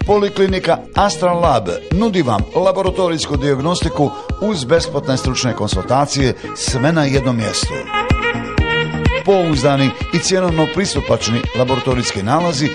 Poliklinika Astral Lab nudi vam laboratorijsku dijagnostiku uz besplatne stručne konsultacije, sve na jednom mjestu. Pouzdani i cjenovno pristupačni laboratorijski nalazi